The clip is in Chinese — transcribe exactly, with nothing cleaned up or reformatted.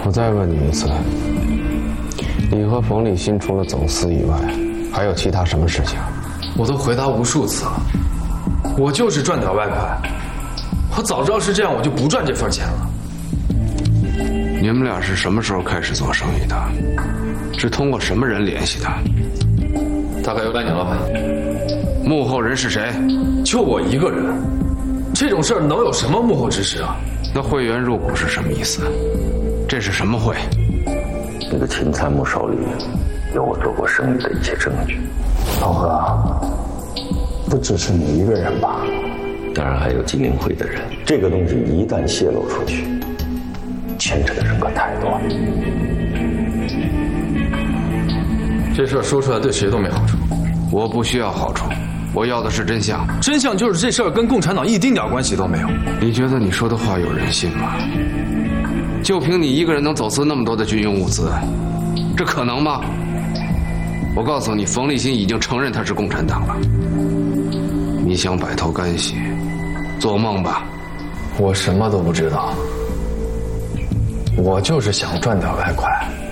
我再问你一次，你和冯立新除了走私以外，还有其他什么事情？ 我都回答无数次了，我就是赚点外快。我早知道是这样，我就不赚这份钱了。 你们俩是什么时候开始做生意的？是通过什么人联系的？ 大概有半年了吧。 幕后人是谁？ 就我一个人。这种事儿能有什么幕后指使啊？ 那会员入股是什么意思？这是什么会？ 那个秦参谋手里有我做过生意的一切证据。老何，不只是你一个人吧？当然还有金陵会的人。这个东西一旦泄露出去，牵扯的人可太多了。 这事儿说出来对谁都没好处。 我不需要好处，我要的是真相。 真相就是这事儿跟共产党一丁点关系都没有。 你觉得你说的话有人信吗？就凭你一个人能走私那么多的军用物资，这可能吗？我告诉你，冯立新已经承认他是共产党了。你想摆脱干系，做梦吧！ 我什么都不知道，我就是想赚点外快。